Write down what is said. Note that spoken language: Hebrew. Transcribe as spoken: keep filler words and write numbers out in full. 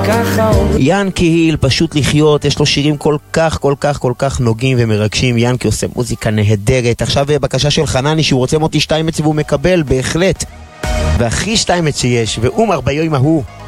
ינקי היל, פשוט לחיות, יש לו שירים כל כך כל כך כל כך נוגעים ומרגשים. ינקי עושה מוזיקה נהדרת. עכשיו בקשה של חנני שהוא רוצה מוטי שתיים והוא מקבל בהחלט, והכי שתיים שיש, ואומר ביום ההוא.